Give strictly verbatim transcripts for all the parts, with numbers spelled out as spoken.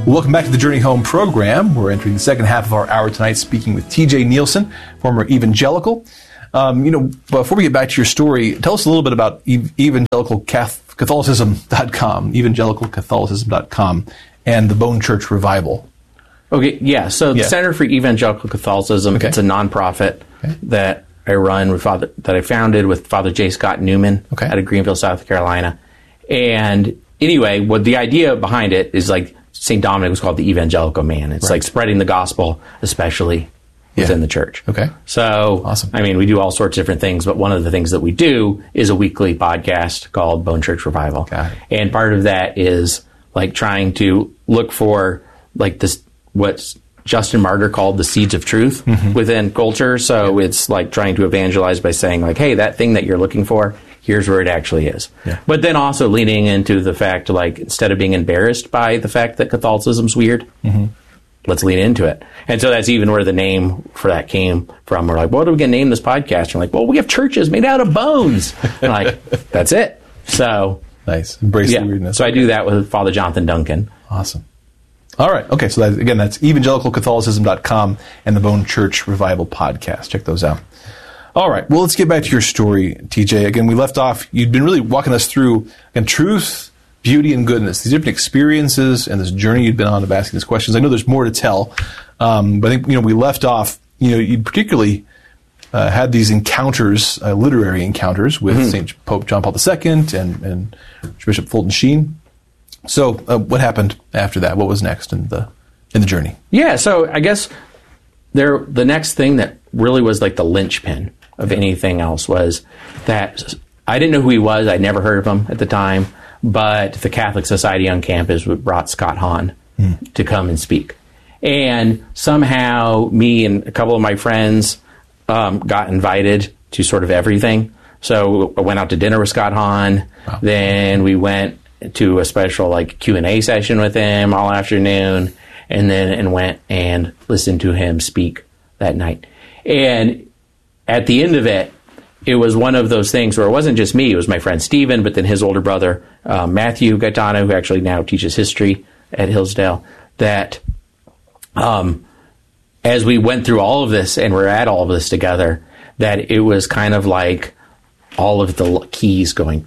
Welcome back to the Journey Home program. We're entering the second half of our hour tonight, speaking with T J Nielsen, former evangelical. Um, you know, before we get back to your story, tell us a little bit about ev- evangelical catholicism dot com, evangelical catholicism dot com, and the Bone Church Revival. Okay, yeah. So yeah. the Center for Evangelical Catholicism, okay. it's a nonprofit okay. that I run with Father, that I founded with Father J. Scott Newman okay. out of Greenville, South Carolina. And anyway, what the idea behind it is like Saint Dominic was called the evangelical man. It's right. like spreading the gospel, especially yeah. within the church. Okay. So, awesome. I mean, we do all sorts of different things, but one of the things that we do is a weekly podcast called Bone Church Revival. Got it. And part of that is like trying to look for like this, what's Justin Martyr called the seeds of truth mm-hmm. within culture. So yeah. it's like trying to evangelize by saying like, hey, that thing that you're looking for, here's where it actually is. Yeah. But then also leaning into the fact, like, instead of being embarrassed by the fact that Catholicism's weird, mm-hmm. let's lean into it. And so that's even where the name for that came from. We're like, what are we going to name this podcast? And we're like, well, we have churches made out of bones. And like, that's it. So nice. Embrace yeah. the weirdness. So okay. I do that with Father Jonathan Duncan. Awesome. All right. Okay. So that, again, that's evangelical catholicism dot com and the Bone Church Revival podcast. Check those out. All right. Well, let's get back to your story, T J. Again, we left off. You'd been really walking us through again, truth, beauty, and goodness. These different experiences and this journey you'd been on of asking these questions. I know there's more to tell, um, but I think you know we left off. You know, you particularly uh, had these encounters, uh, literary encounters with mm-hmm. Saint Pope John Paul the Second and and Bishop Fulton Sheen. So, uh, what happened after that? What was next in the in the journey? Yeah. So, I guess there the next thing that really was like the linchpin of anything else was that I didn't know who he was. I'd never heard of him at the time, but the Catholic Society on campus brought Scott Hahn mm. to come and speak. And somehow me and a couple of my friends um, got invited to sort of everything. So I went out to dinner with Scott Hahn. Wow. Then we went to a special like Q and A session with him all afternoon, and then and went and listened to him speak that night. And at the end of it, it was one of those things where it wasn't just me, it was my friend Stephen, but then his older brother, uh, Matthew Gaetano, who actually now teaches history at Hillsdale, that um, as we went through all of this and we're at all of this together, that it was kind of like all of the keys going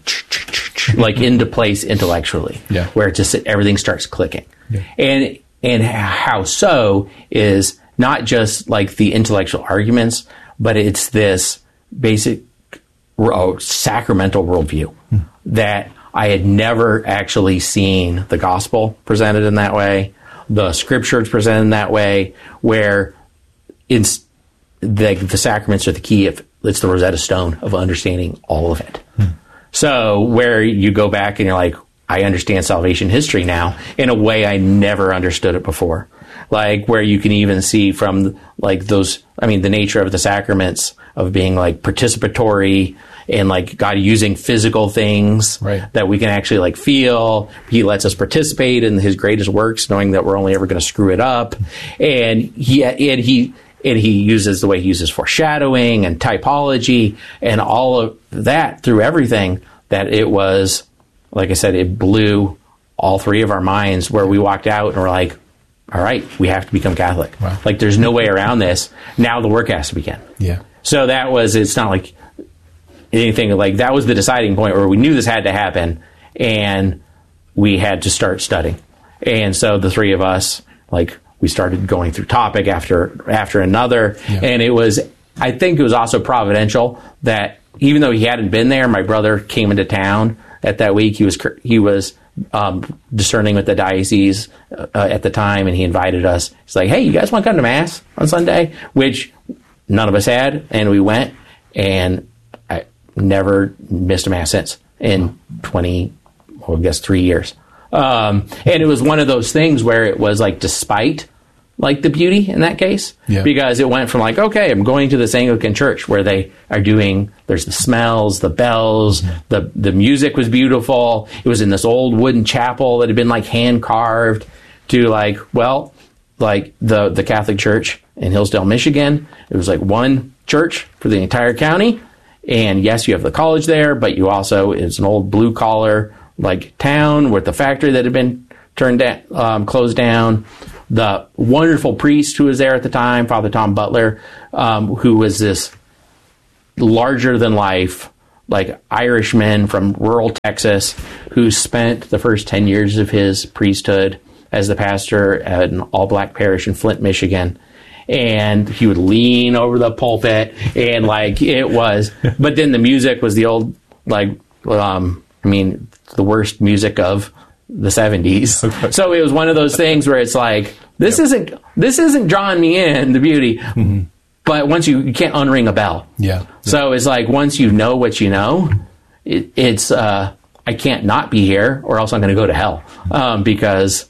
like into place intellectually, yeah. where it just everything starts clicking. Yeah. And and how so is not just like the intellectual arguments, but it's this basic uh, sacramental worldview hmm. that I had never actually seen the gospel presented in that way, the scriptures presented in that way, where it's the, the sacraments are the key. If it's the Rosetta Stone of understanding all of it. Hmm. So where you go back and you're like, I understand salvation history now in a way I never understood it before. Like where you can even see from like those, I mean, the nature of the sacraments of being like participatory and like God using physical things right. that we can actually like feel. He lets us participate in his greatest works, knowing that we're only ever going to screw it up. And he, and he, and he uses the way he uses foreshadowing and typology and all of that through everything, that it was, like I said, it blew all three of our minds, where we walked out and we're like, all right, we have to become Catholic. Wow. Like there's no way around this. Now the work has to begin. Yeah. So that was, it's not like anything like that was the deciding point where we knew this had to happen and we had to start studying. And so the three of us, like, we started going through topic after after another, yeah. and it was, I think it was also providential that even though he hadn't been there, my brother came into town at that week. He was he was um, discerning with the diocese uh, at the time, and he invited us. He's like, "Hey, you guys want to come to Mass on Sunday?" Which none of us had, and we went, and I never missed a Mass since in twenty, well, I guess three years. Um, and it was one of those things where it was like, despite like the beauty in that case, yeah. because it went from like, okay, I'm going to this Anglican church where they are doing, there's the smells, the bells, mm-hmm. the, the music was beautiful. It was in this old wooden chapel that had been like hand carved, to like, well, like the, the Catholic Church in Hillsdale, Michigan. It was like one church for the entire county. And yes, you have the college there, but you also, it's an old blue collar like town with the factory that had been turned da- um, closed down. The wonderful priest who was there at the time, Father Tom Butler, um, who was this larger than life, like Irishman from rural Texas, who spent the first ten years of his priesthood as the pastor at an all-black parish in Flint, Michigan. And he would lean over the pulpit, and like it was, but then the music was the old, like, um, I mean, the worst music of the seventies. Okay. So it was one of those things where it's like, this yep. isn't, this isn't drawing me in, the beauty. Mm-hmm. But once you, you can't unring a bell. Yeah. yeah. So it's like, once you know what you know, it, it's, uh, I can't not be here or else I'm going to go to hell. Um, because,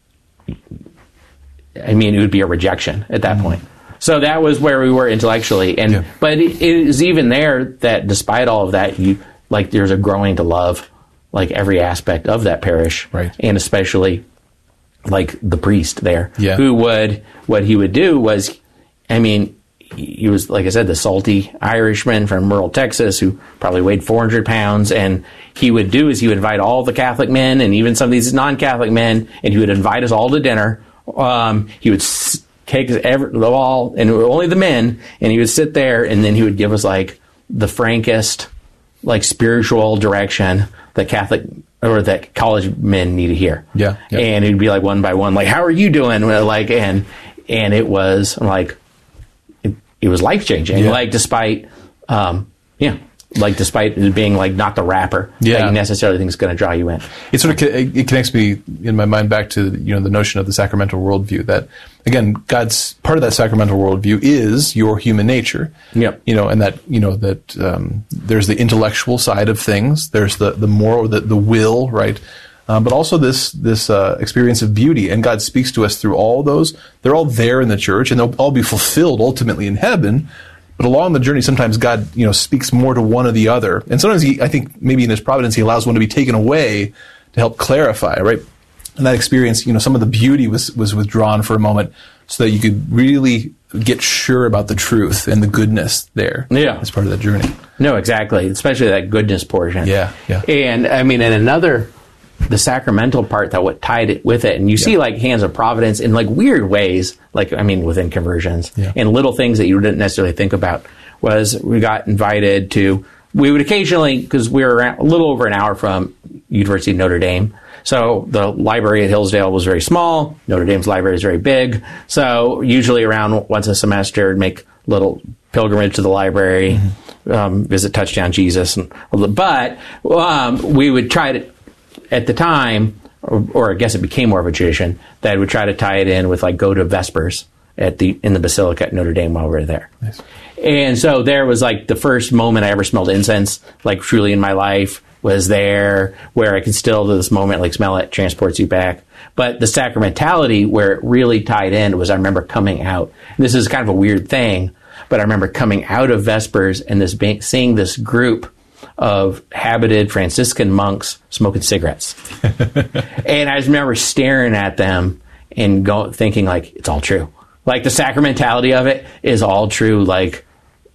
I mean, it would be a rejection at that mm-hmm. point. So that was where we were intellectually. And, yeah. but it, it is even there that despite all of that, you, like, there's a growing to love, like, every aspect of that parish. Right. And especially, like, the priest there. Yeah. Who would, what he would do was, I mean, he was, like I said, the salty Irishman from rural Texas who probably weighed four hundred pounds. And he would do is he would invite all the Catholic men and even some of these non-Catholic men, and he would invite us all to dinner. Um, he would s- take every, the all, and only the men, and he would sit there, and then he would give us, like, the frankest, like, spiritual direction that Catholic or that college men need to hear. Yeah, yeah. And it'd be like one by one, like, how are you doing? Like, and and it was like it, it was life changing. Yeah. Like, despite um, yeah, like despite it being like not the rapper yeah. that you necessarily think is going to draw you in. It sort of it connects me in my mind back to, you know, the notion of the sacramental worldview. That again, God's part of that sacramental worldview is your human nature. Yep. You know, and that you know that um, there's the intellectual side of things. There's the the moral, the the will, right? Um, but also this this uh, experience of beauty, and God speaks to us through all those. They're all there in the church, and they'll all be fulfilled ultimately in heaven. But along the journey, sometimes God, you know, speaks more to one or the other, and sometimes He, I think, maybe in His providence, He allows one to be taken away to help clarify, right? And that experience, you know, some of the beauty was was withdrawn for a moment, so that you could really get sure about the truth and the goodness there. Yeah, as part of that journey. No, exactly, especially that goodness portion. Yeah, yeah. And I mean, and another. The sacramental part that what tied it with it, and you yeah. see like hands of providence in like weird ways, like I mean within conversions yeah. and little things that you didn't necessarily think about. Was we got invited to, we would occasionally, because we were around, a little over an hour from University of Notre Dame, so the library at Hillsdale was very small. Notre Dame's library is very big, so usually around once a semester, make a little pilgrimage to the library, mm-hmm. um, visit Touchdown Jesus, and but um, we would try to. At the time, or, or I guess it became more of a tradition, that I would try to tie it in with like go to Vespers at the in the Basilica at Notre Dame while we were there. Nice. And so there was like the first moment I ever smelled incense, like truly in my life, was there, where I could still to this moment like smell it, transports you back. But the sacramentality where it really tied in was I remember coming out. And this is kind of a weird thing, but I remember coming out of Vespers and this seeing this group of habited Franciscan monks smoking cigarettes. And I just remember staring at them and go, thinking, like, it's all true. Like, the sacramentality of it is all true. Like,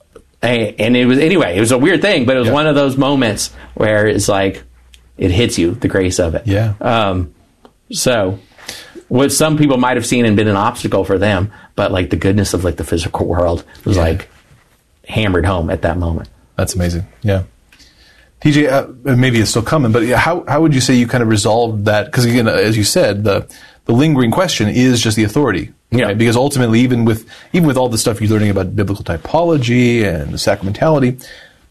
and it was, anyway, it was a weird thing, but it was yeah. one of those moments where it's like, it hits you, the grace of it. Yeah. Um, so, what some people might have seen and been an obstacle for them, but, like, the goodness of, like, the physical world was, yeah. like, hammered home at that moment. That's amazing. Yeah. T J, uh, maybe it's still coming, but how how would you say you kind of resolved that? Because again, as you said, the the lingering question is just the authority. Yeah. Right? Because ultimately, even with even with all the stuff you're learning about biblical typology and the sacramentality,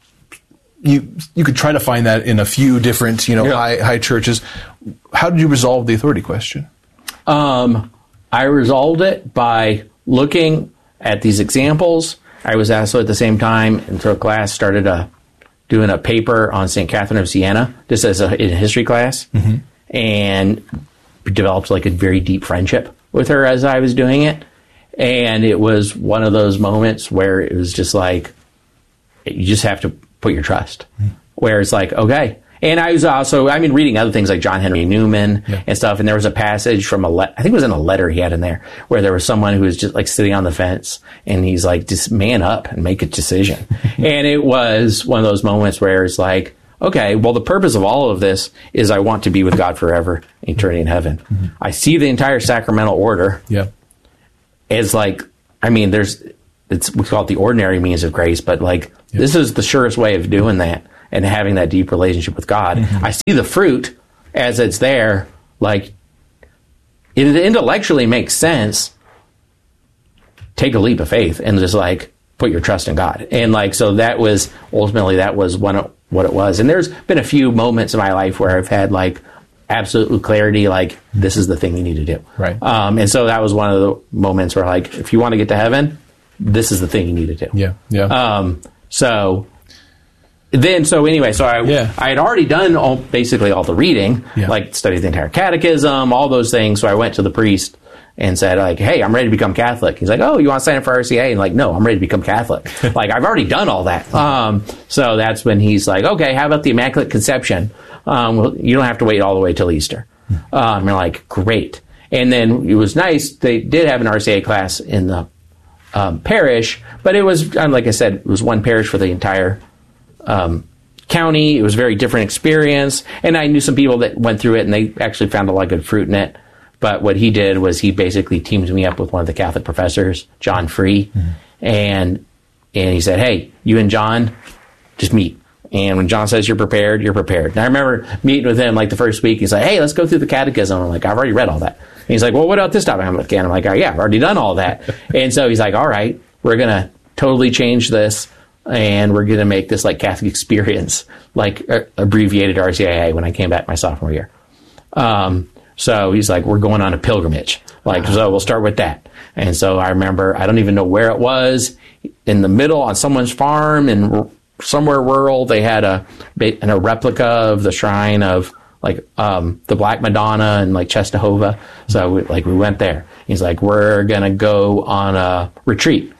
you you could try to find that in a few different, you know, yeah. high high churches. How did you resolve the authority question? Um, I resolved it by looking at these examples. I was also at the same time in through a class started a. doing a paper on Saint Catherine of Siena, just as a, in a history class, mm-hmm. and developed like a very deep friendship with her as I was doing it. And it was one of those moments where it was just like, you just have to put your trust. Mm-hmm. Where it's like, okay. And I was also, I mean, reading other things like John Henry Newman yeah. and stuff, and there was a passage from a, le- I think it was in a letter he had in there, where there was someone who was just like sitting on the fence, and he's like, just man up and make a decision. And it was one of those moments where it's like, okay, well, the purpose of all of this is I want to be with God forever, eternity in heaven. Mm-hmm. I see the entire sacramental order yeah. as like, I mean, there's, it's, we call it the ordinary means of grace, but like, yeah. this is the surest way of doing that and having that deep relationship with God. Mm-hmm. I see the fruit as it's there, like, it intellectually makes sense. Take a leap of faith and just like put your trust in God. And like, so that was ultimately, that was one of what it was. And there's been a few moments in my life where I've had like absolute clarity, like this is the thing you need to do. Right. Um, and so that was one of the moments where like, if you want to get to heaven, this is the thing you need to do. Yeah. Yeah. Um, so then, so anyway, so I, yeah. I had already done all, basically all the reading, yeah. like studied the entire catechism, all those things. So I went to the priest and said, like, hey, I'm ready to become Catholic. He's like, oh, you want to sign up for R C A? And like, no, I'm ready to become Catholic. Like, I've already done all that. Um, so that's when he's like, okay, how about the Immaculate Conception? Um, well, you don't have to wait all the way till Easter. Um, you're like, great. And then it was nice. They did have an R C A class in the um, parish, but it was, like I said, it was one parish for the entire um, county. It was a very different experience. And I knew some people that went through it, and they actually found a lot of good fruit in it. But what he did was he basically teamed me up with one of the Catholic professors, John Free, mm-hmm. and and he said, hey, you and John, just meet. And when John says you're prepared, you're prepared. And I remember meeting with him like the first week. He's like, hey, let's go through the catechism. I'm like, I've already read all that. And he's like, well, what about this topic? I'm like, I'm like, oh, yeah, I've already done all that. And so he's like, all right, we're going to totally change this, and we're going to make this like Catholic experience, like uh, abbreviated R C A A when I came back my sophomore year. Um, So he's like, we're going on a pilgrimage. Like, wow. So we'll start with that. And so I remember, I don't even know where it was, in the middle on someone's farm in r- somewhere rural. They had a, a replica of the shrine of like um, the Black Madonna and like Czestochowa. So we, like we went there. He's like, we're going to go on a retreat.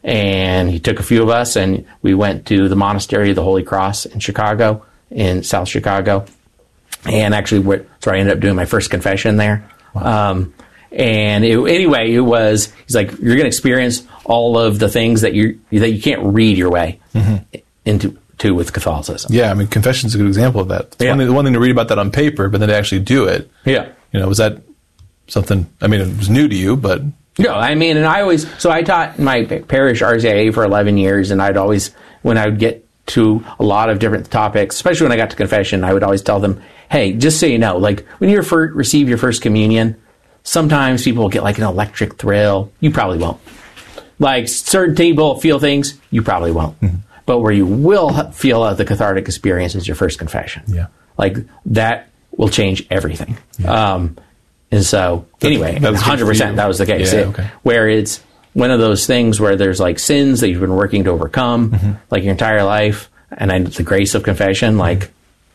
And he took a few of us and we went to the Monastery of the Holy Cross in Chicago, in South Chicago. And actually, so I ended up doing my first confession there. Wow. Um, and it, anyway, it was, he's like, you're going to experience all of the things that you that you can't read your way mm-hmm. into to with Catholicism. Yeah, I mean, confession's a good example of that. It's yeah. one thing, the one thing to read about that on paper, but then to actually do it. Yeah. You know, was that something, I mean, it was new to you, but... No, I mean, and I always, so I taught my parish R C A A for eleven years, and I'd always, when I would get to a lot of different topics, especially when I got to confession, I would always tell them, hey, just so you know, like when you refer, receive your first communion, sometimes people will get like an electric thrill. You probably won't. Like certain people feel things, you probably won't. Mm-hmm. But where you will feel uh, the cathartic experience is your first confession. Yeah. Like that will change everything. Yeah. Um, and so anyway, that, one hundred percent that was the case. Yeah, it, okay. Where it's one of those things where there's like sins that you've been working to overcome mm-hmm. like your entire life, and then the grace of confession, like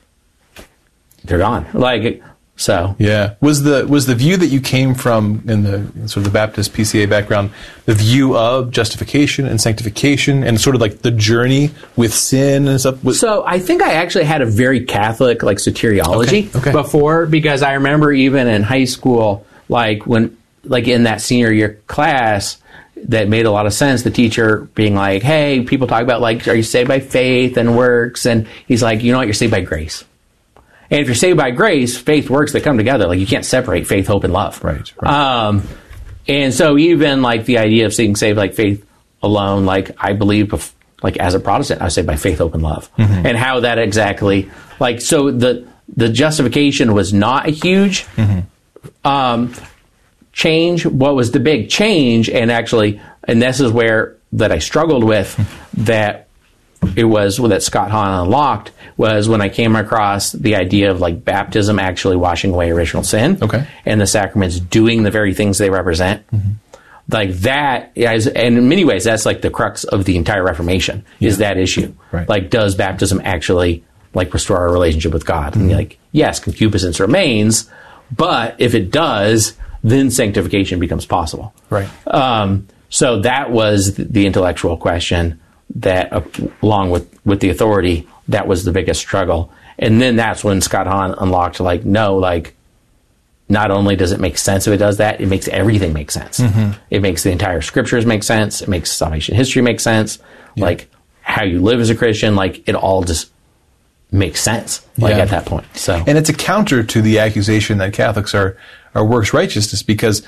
they're gone. Like so. Yeah. Was the was the view that you came from in the in sort of the Baptist P C A background, the view of justification and sanctification and sort of like the journey with sin and stuff? Was- so I think I actually had a very Catholic like soteriology okay, okay. before, because I remember even in high school, like when like in that senior year class, that made a lot of sense. The teacher being like, hey, people talk about like, are you saved by faith and works? And he's like, you know what? You're saved by grace. And if you're saved by grace, faith, works, they come together. Like you can't separate faith, hope, and love. Right. right. Um, and so even like the idea of being saved like faith alone, like I believe, like as a Protestant, I was saved by faith, hope, and love. Mm-hmm. And how that exactly, like, so the, the justification was not a huge, mm-hmm. um, change. What was the big change, and actually, and this is where that I struggled with, that it was that Scott Hahn unlocked, was when I came across the idea of like baptism actually washing away original sin, okay, and the sacraments doing the very things they represent. Mm-hmm. Like that is, and in many ways, that's like the crux of the entire Reformation, yeah. is that issue. Right. Like, does baptism actually like restore our relationship with God? Mm-hmm. And like, yes, concupiscence remains, but if it does, then sanctification becomes possible. Right. Um, so that was the intellectual question that, uh, along with, with the authority, that was the biggest struggle. And then that's when Scott Hahn unlocked, like, no, like, not only does it make sense if it does that, it makes everything make sense. Mm-hmm. It makes the entire scriptures make sense. It makes salvation history make sense. Yeah. Like, how you live as a Christian, like, it all just makes sense. Like Yeah. at that point. So And it's a counter to the accusation that Catholics are, are works righteousness because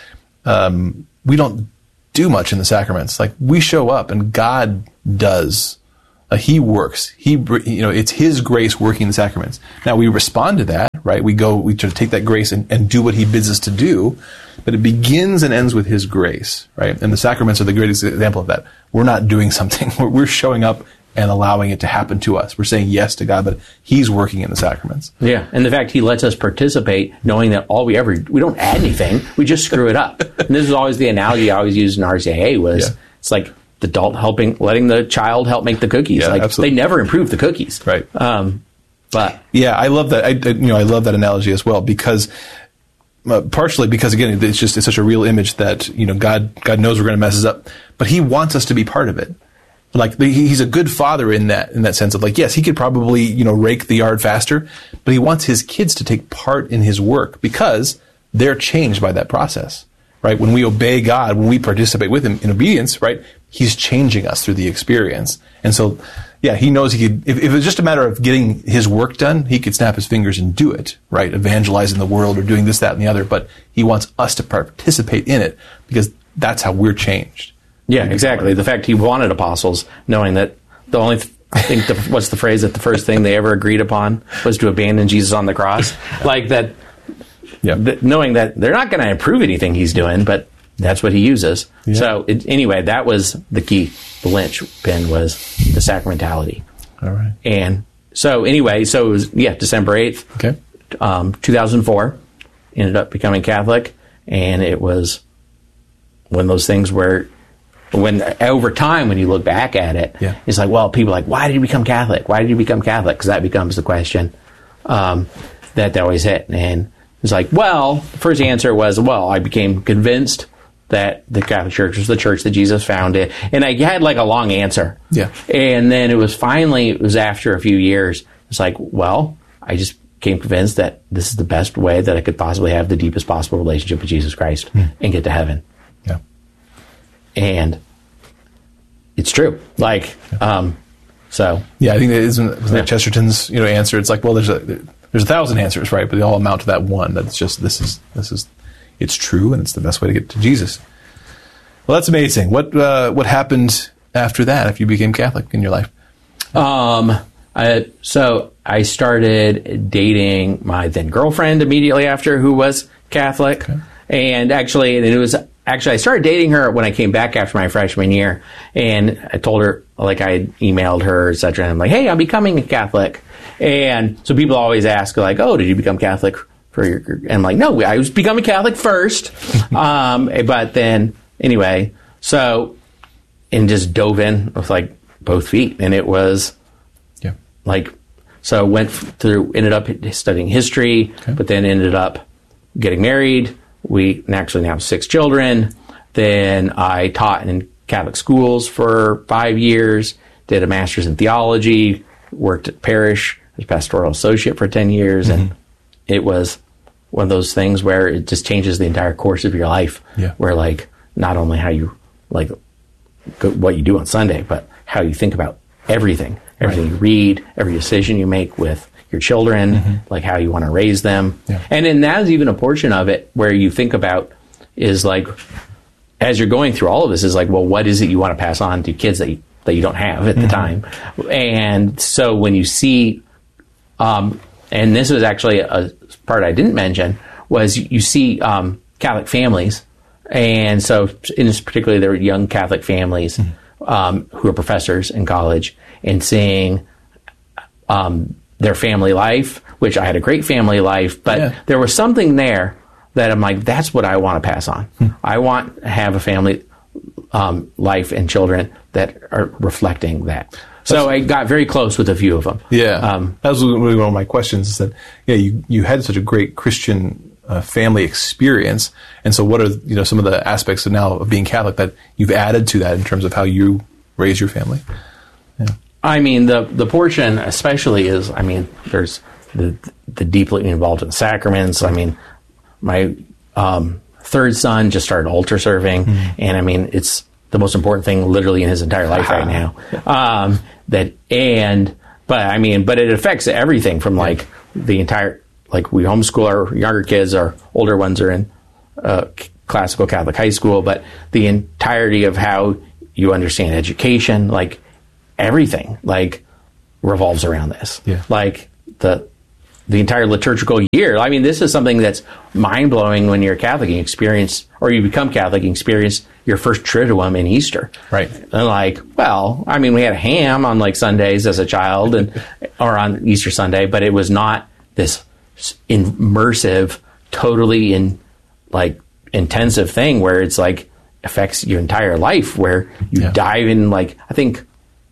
um, we don't do much in the sacraments. Like we show up and God does. Uh, he works. He, br- you know, it's His grace working the sacraments. Now we respond to that, right? We go, we try to take that grace and, and do what He bids us to do, but it begins and ends with His grace, right? And the sacraments are the greatest example of that. We're not doing something. We're, we're showing up and allowing it to happen to us. We're saying yes to God, but He's working in the sacraments. yeah, and the fact He lets us participate, knowing that all we ever we don't add anything, we just screw it up. And this is always the analogy I always used in R C A A was Yeah. it's like the adult helping, letting the child help make the cookies. Yeah, like absolutely. they never improve the cookies, Right. Um, but Yeah, I love that. I, I- you know, I love that analogy as well because uh, partially because again, it's just it's such a real image that you know God God knows we're going to mess this up, but He wants us to be part of it. Like the, He's a good father in that in that sense of like yes, He could probably you know rake the yard faster, but He wants His kids to take part in His work because they're changed by that process. Right? When we obey God, when we participate with Him in obedience, right? He's changing us through the experience. And so, yeah, He knows He could, if, if it was just a matter of getting His work done, He could snap His fingers and do it, right? Evangelizing the world or doing this, that, and the other. But He wants us to participate in it because that's how we're changed. yeah, exactly. The fact He wanted apostles, knowing that the only th- I think the, what's the phrase that the first thing they ever agreed upon was to abandon Jesus on the cross, like that. Yeah. Th- knowing that they're not going to improve anything He's doing, but that's what He uses. Yeah. So it, anyway, that was the key. The linchpin was the sacramentality. All right. And so anyway, so it was, yeah, December eighth, Okay. um, two thousand four, ended up becoming Catholic. And it was one of those things where when over time, when you look back at it, Yeah. it's like, well, people are like, why did you become Catholic? Why did you become Catholic? Because that becomes the question um, that they always hit. And it's like, well, the first answer was, well, I became convinced that the Catholic Church was the church that Jesus founded. And I had like a long answer. Yeah. And then it was finally, it was after a few years, it's like, well, I just became convinced that this is the best way that I could possibly have the deepest possible relationship with Jesus Christ and get to heaven. Yeah. And it's true. Like, um, so. Yeah, I think that isn't, isn't Yeah. that Chesterton's you know answer. It's like, well, there's a there's a thousand answers, right? But they all amount to that one. That's just this is this is it's true, and it's the best way to get to Jesus. Well, that's amazing. What uh, what happened after that? If you became Catholic in your life? Um, I, so I started dating my then girlfriend immediately after, who was Catholic, Okay. and actually, and it was actually I started dating her when I came back after my freshman year, and I told her, like, I had emailed her, et cetera, and I'm like, hey, I'm becoming a Catholic, and so people always ask, like, oh, did you become Catholic for your? And I'm like, no, I was becoming Catholic first, um, but then anyway, so and just dove in with like both feet, and it was. Yeah. Like, so went through, ended up studying history, Okay. but then ended up getting married. We actually now have six children. Then I taught in Catholic schools for five years, did a master's in theology, worked at parish as pastoral associate for ten years. Mm-hmm. And it was one of those things where it just changes the entire course of your life. Yeah. Where like, not only how you, like, go, what you do on Sunday, but how you think about everything. Everything you read, every decision you make with your children, mm-hmm. like how you want to raise them. Yeah. And then that's even a portion of it where you think about is like, as you're going through all of this, is like, well, what is it you want to pass on to kids that you, that you don't have at mm-hmm. the time? And so when you see, um, and this was actually a part I didn't mention, was you see um, Catholic families. And so in this particularly, there were young Catholic families mm-hmm. um, who are professors in college, and seeing um, their family life, which I had a great family life, but yeah. there was something there that I'm like, that's what I want to pass on. Hmm. I want to have a family um, life and children that are reflecting that. So I got very close with a few of them. Yeah, um, that was really one of my questions. Is that yeah, you you had such a great Christian uh, family experience, and so what are you know some of the aspects of now of being Catholic that you've added to that in terms of how you raise your family? Yeah. I mean, the the portion especially is, I mean, there's the the deeply involved in the sacraments. I mean, my um, third son just started altar serving, mm-hmm. and I mean, it's the most important thing literally in his entire life right now. Um, that and but But I mean, but it affects everything from like the entire, like we homeschool our younger kids, our older ones are in uh, classical Catholic high school, but the entirety of how you understand education, like everything, like revolves around this. Yeah. Like the the entire liturgical year. I mean, this is something that's mind blowing when you're Catholic and you experience, or you become Catholic and experience your first Triduum in Easter. Right. And like, well, I mean, we had a ham on like Sundays as a child, and or on Easter Sunday, but it was not this immersive, totally in like intensive thing where it's like affects your entire life, where you yeah. dive in. Like, I think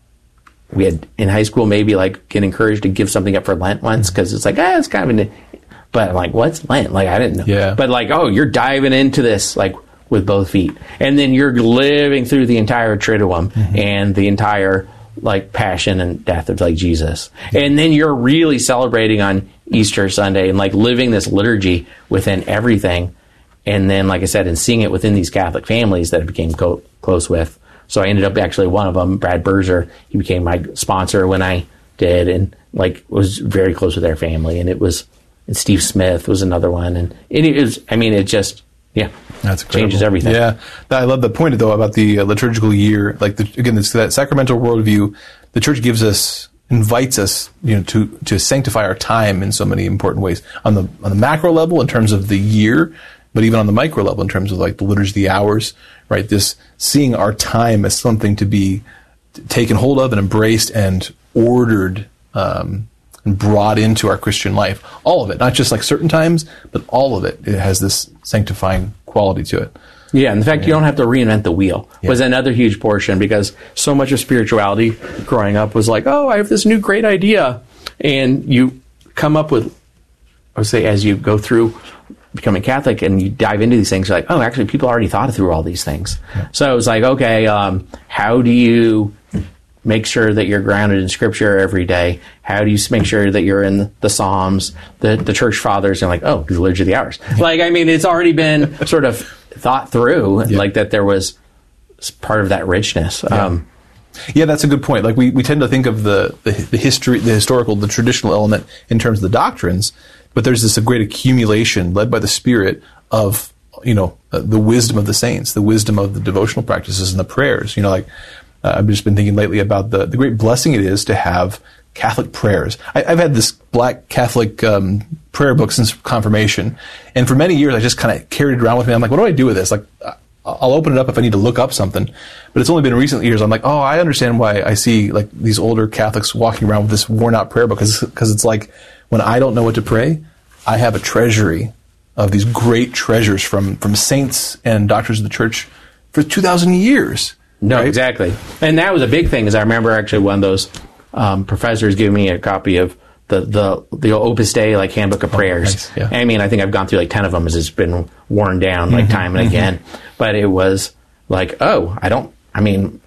we had in high school maybe like get encouraged to give something up for Lent once because it's like, ah, it's kind of an, but I'm like, what's Lent? Like, I didn't know. Yeah. But like, oh, you're diving into this like with both feet, and then you're living through the entire Triduum mm-hmm. and the entire like passion and death of like Jesus, and then you're really celebrating on Easter Sunday and like living this liturgy within everything. And then, like I said, and seeing it within these Catholic families that I became co- close with. So I ended up actually one of them, Brad Berger, he became my sponsor when I did, and like was very close with their family. And it was, and Steve Smith was another one. And it is, I mean, it just, yeah, that's incredible. Changes everything. Yeah. I love the point, though, about the uh, liturgical year. Like, the, again, this, that sacramental worldview, the church gives us, invites us, you know, to, to sanctify our time in so many important ways. On the, on the macro level, in terms of the year, but even on the micro level, in terms of like the liturgy, the hours, right? This seeing our time as something to be taken hold of and embraced and ordered um, and brought into our Christian life. All of it, not just like certain times, but all of it. It has this sanctifying quality to it. Yeah, and the fact yeah. you don't have to reinvent the wheel yeah. was another huge portion, because so much of spirituality growing up was like, oh, I have this new great idea. And you come up with, I would say, as you go through becoming Catholic and you dive into these things, you're like, oh, actually, people already thought through all these things. Yeah. So it was like, okay, um, how do you make sure that you're grounded in Scripture every day? How do you make sure that you're in the Psalms, the, the Church Fathers, and like, oh, the Liturgy of the Hours? Yeah. Like, I mean, it's already been sort of thought through, yeah. like that there was part of that richness. Yeah. Um, yeah, that's a good point. Like, we, we tend to think of the, the, the history, the historical, the traditional element in terms of the doctrines, but there's this a great accumulation led by the Spirit of, you know, uh, the wisdom of the saints, the wisdom of the devotional practices and the prayers. You know, like, uh, I've just been thinking lately about the, the great blessing it is to have Catholic prayers. I, I've had this black Catholic um, prayer book since confirmation, and for many years I just kind of carried it around with me. I'm like, what do I do with this? Like, I'll open it up if I need to look up something, but it's only been in recent years I'm like, oh, I understand why I see like these older Catholics walking around with this worn out prayer book, because it's like, when I don't know what to pray, I have a treasury of these great treasures from, from saints and doctors of the church for two thousand years. No, right? Exactly. And that was a big thing, is I remember actually one of those um, professors giving me a copy of the, the, the Opus Dei, like Handbook of Prayers. Oh, nice. Yeah. I mean, I think I've gone through like ten of them as it's been worn down like mm-hmm. time and again. Mm-hmm. But it was like, oh, I don't, I mean,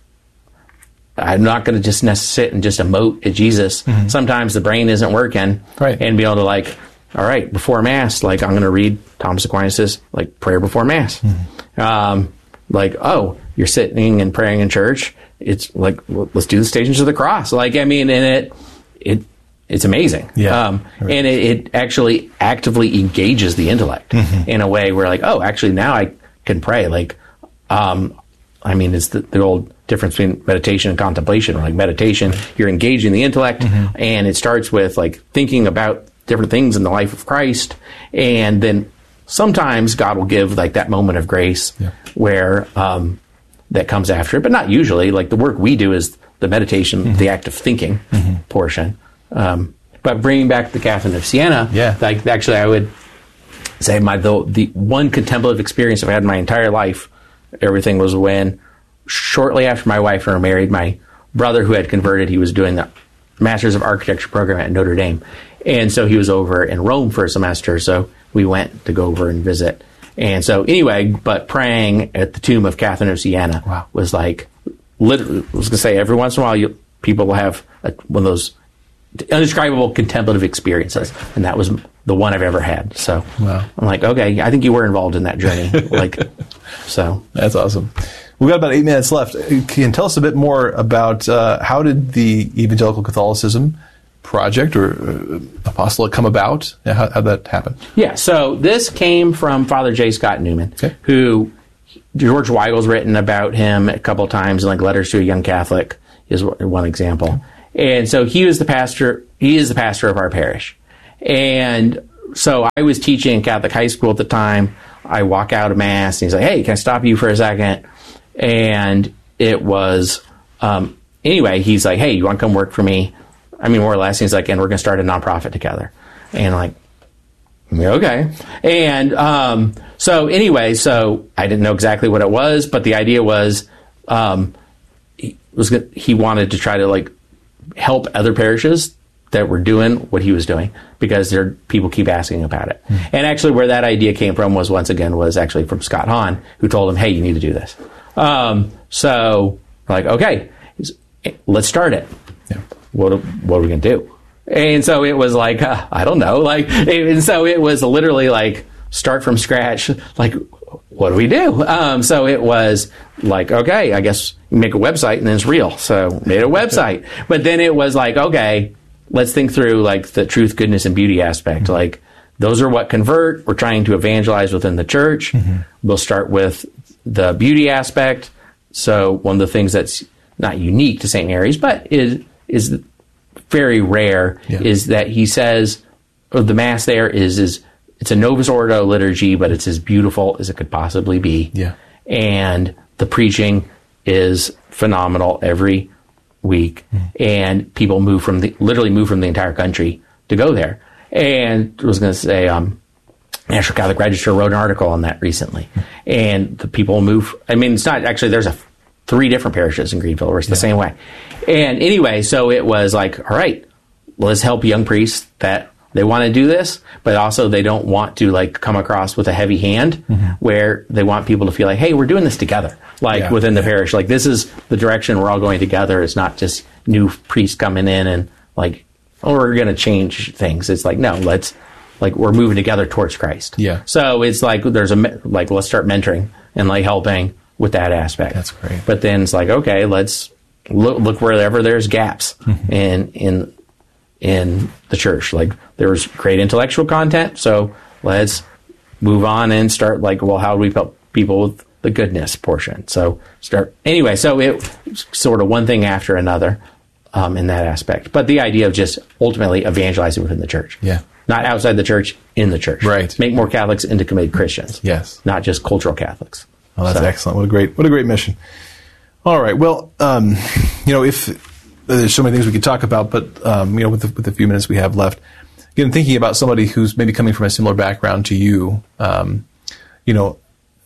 I'm not going to just sit and just emote at Jesus. Mm-hmm. Sometimes the brain isn't working, right. and be able to like, all right, before Mass, like I'm going to read Thomas Aquinas' like prayer before Mass. Mm-hmm. Um, like, oh, you're sitting and praying in church. It's like, well, let's do the Stations of the Cross. Like, I mean, and it, it, it's amazing. Yeah. Um, and it, it actually actively engages the intellect mm-hmm. in a way where like, oh, actually now I can pray. Like, um, I mean, it's the, the old difference between meditation and contemplation. Like meditation, you're engaging the intellect, mm-hmm. and it starts with like thinking about different things in the life of Christ, and then sometimes God will give like that moment of grace yeah. where um, that comes after it, but not usually. Like the work we do is the meditation, mm-hmm. the act of thinking mm-hmm. portion. Um, but bringing back the Catherine of Siena, yeah. like actually I would say my the, the one contemplative experience I've had in my entire life, everything was when shortly after my wife and I were married, my brother who had converted, he was doing the Masters of Architecture program at Notre Dame. And so he was over in Rome for a semester, so we went to go over and visit. And so anyway, but praying at the tomb of Catherine of Siena wow. was like, literally, I was going to say, every once in a while, you, people will have a, one of those indescribable contemplative experiences. And that was the one I've ever had. So wow. I'm like, okay, I think you were involved in that journey. Like, so. That's awesome. We've got about eight minutes left. Can you tell us a bit more about uh, how did the evangelical Catholicism project or uh, apostolate come about? How how'd that happen? Yeah, so this came from Father J. Scott Newman, Okay. who George Weigel's written about him a couple of times in like Letters to a Young Catholic is one example. And so he was the pastor, he is the pastor of our parish. And so I was teaching in Catholic high school at the time. I walk out of Mass and he's like, hey, can I stop you for a second? And it was, um, anyway, he's like, hey, you want to come work for me? I mean, more or less, he's like, and we're going to start a nonprofit together. And like, okay. And um, so anyway, so I didn't know exactly what it was, but the idea was um, he was gonna, he wanted to try to like help other parishes that were doing what he was doing because there people keep asking about it. Mm. And actually, where that idea came from was once again was actually from Scott Hahn, who told him, "Hey, you need to do this." Um, so we're like, okay, let's start it. Yeah. What what are we gonna do? And so it was like, uh, I don't know. Like, and so it was literally like start from scratch. Like, what do we do? Um, so it was like, okay, I guess you make a website and then it's real. So made a website. But then it was like, okay, let's think through like the truth, goodness, and beauty aspect. Mm-hmm. Like, those are what convert. We're trying to evangelize within the church. Mm-hmm. We'll start with the beauty aspect. So one of the things that's not unique to Saint Mary's, but is is very rare, yeah. is that he says, or the Mass there is, is it's a Novus Ordo liturgy, but it's as beautiful as it could possibly be. Yeah. And the preaching is phenomenal every week. Mm. And people move from the, literally move from the entire country to go there. And I was going to say, um, National Catholic Register wrote an article on that recently. Mm. And the people move, I mean, it's not actually, there's a three different parishes in Greenville where it's the yeah. same way. And anyway, so it was like, all right, let's help young priests that they want to do this, but also they don't want to like come across with a heavy hand mm-hmm. where they want people to feel like, hey, we're doing this together, like yeah. within the yeah. parish. Like, this is the direction we're all going together. It's not just new priests coming in and like, oh, we're going to change things. It's like, no, let's, like, we're moving together towards Christ. Yeah. So it's like, there's a, like, let's start mentoring and like helping with that aspect. That's great. But then it's like, okay, let's look, look wherever there's gaps mm-hmm. in in in the church. Like, there was great intellectual content, so let's move on and start like, well, how do we help people with the goodness portion? So start anyway. So it sort of one thing after another um, in that aspect. But the idea of just ultimately evangelizing within the church, yeah, not outside the church, in the church, right? Make more Catholics into committed Christians, yes, not just cultural Catholics. Oh, that's so. excellent. What a great, what a great mission. All right. Well, um, you know, if uh, there's so many things we could talk about, but um, you know, with the, with the few minutes we have left, again, thinking about somebody who's maybe coming from a similar background to you, um, you know,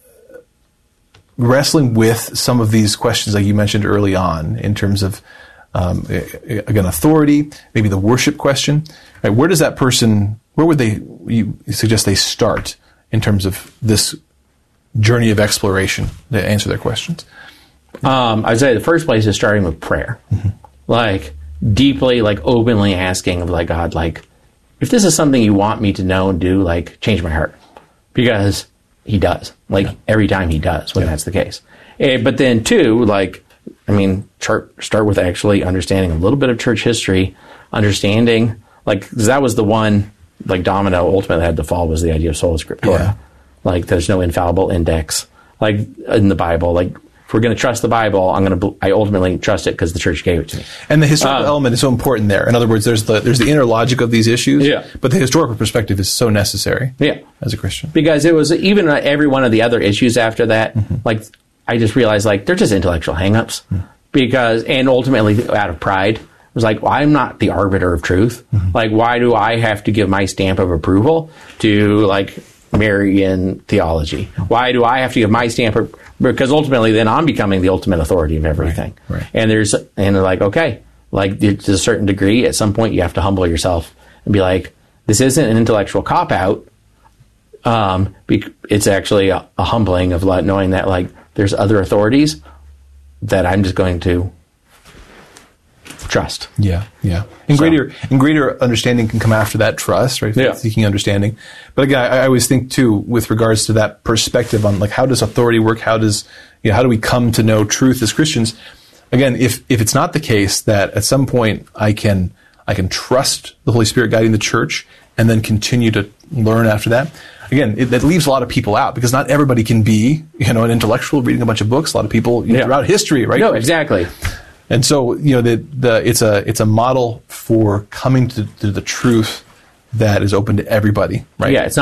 wrestling with some of these questions, like you mentioned early on, in terms of um, again, authority, maybe the worship question. Right? Where does that person? Where would they? You suggest they start in terms of this journey of exploration to answer their questions? Um, I'd say the first place is starting with prayer. Mm-hmm. Like, deeply, like, openly asking of, like, God, like, if this is something you want me to know and do, like, change my heart. Because he does. Like, yeah. every time he does when yeah. that's the case. Uh, but then, two, like, I mean, chart, start with actually understanding a little bit of church history, understanding, like, 'cause that was the one, like, domino ultimately had to fall, was the idea of sola scriptura. Yeah. Like, there's no infallible index, like, in the Bible. Like, if we're going to trust the Bible, I'm going to. I ultimately trust it because the church gave it to me. And the historical um, element is so important there. In other words, there's the there's the inner logic of these issues, yeah. but the historical perspective is so necessary. Yeah. As a Christian, because it was even every one of the other issues after that. Mm-hmm. Like, I just realized, like, they're just intellectual hangups. Mm-hmm. Because, and ultimately out of pride, it was like, well, I'm not the arbiter of truth. Mm-hmm. Like, why do I have to give my stamp of approval to, like, Marian theology? Why do I have to give my stamp of, because ultimately then I'm becoming the ultimate authority of everything. Right, right. And there's, and they're like, okay, like, to a certain degree, at some point you have to humble yourself and be like, this isn't an intellectual cop-out. Um, it's actually a, a humbling of knowing that, like, there's other authorities that I'm just going to trust. Yeah, yeah. And so, greater and greater understanding can come after that trust, right? Yeah. Seeking understanding. But again, I, I always think too, with regards to that perspective on, like, how does authority work? How does, you know, how do we come to know truth as Christians? Again, if if it's not the case that at some point I can I can trust the Holy Spirit guiding the church, and then continue to learn after that. Again, it, that leaves a lot of people out because not everybody can be, you know, an intellectual reading a bunch of books. A lot of people you know, Yeah. throughout history, right? No, exactly. And so, you know, the, the, it's a it's a model for coming to, to the truth that is open to everybody, right? Yeah, it's not